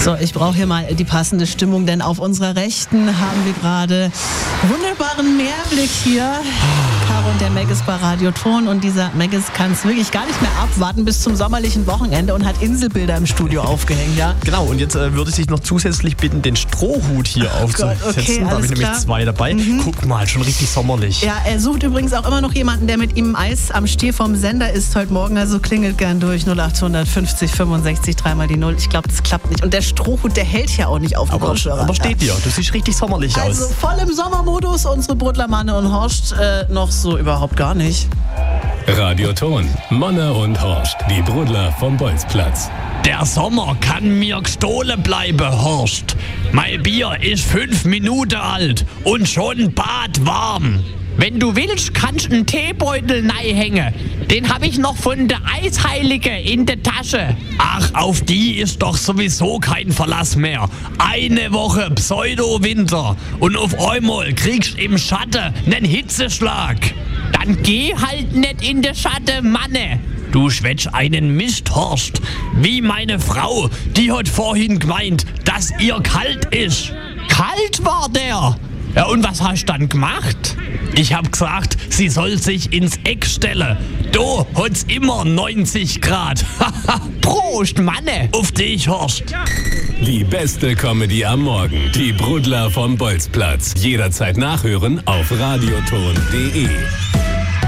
So, ich brauche hier mal die passende Stimmung, denn auf unserer Rechten haben wir gerade wunderbaren Meerblick hier. Caro und der Meggis bei Radio Ton, und dieser Meggis kann es wirklich gar nicht mehr abwarten bis zum sommerlichen Wochenende und hat Inselbilder im Studio aufgehängt, ja? Genau, und jetzt würde ich dich noch zusätzlich bitten, den Strohhut hier aufzusetzen. Okay, da habe ich nämlich 2 dabei. Guck mal, schon richtig sommerlich. Ja, er sucht übrigens auch immer noch jemanden, der mit ihm Eis am Stiel vom Sender isst heute Morgen. Also klingelt gern durch 0800 50 65 3 die 0. Ich glaube, das klappt nicht. Und der Strohhut, der hält ja auch nicht auf dem Kopfhörer. Aber steht dir, du siehst richtig sommerlich aus. Also voll im Sommermodus, unsere Brudler Manne und Horst noch so überhaupt gar nicht. Radio Ton, Manne und Horst, die Brudler vom Bolzplatz. Der Sommer kann mir gestohlen bleiben, Horst. Mein Bier ist 5 Minuten alt und schon badwarm. Wenn du willst, kannst einen Teebeutel reinhängen. Den hab ich noch von der Eisheilige in der Tasche. Ach, auf die ist doch sowieso kein Verlass mehr. Eine Woche Pseudo-Winter und auf einmal kriegst im Schatten nen Hitzeschlag. Dann geh halt nicht in der Schatten, Manne. Du schwätsch einen Mist, Horst. Wie meine Frau, die hat vorhin gemeint, dass ihr kalt ist. Kalt war der. Ja, und was hast du dann gemacht? Ich hab gesagt, sie soll sich ins Eck stellen. Da hat's immer 90 Grad. Prost, Manne. Auf dich, Horst. Die beste Comedy am Morgen. Die Brudler vom Bolzplatz. Jederzeit nachhören auf radioton.de.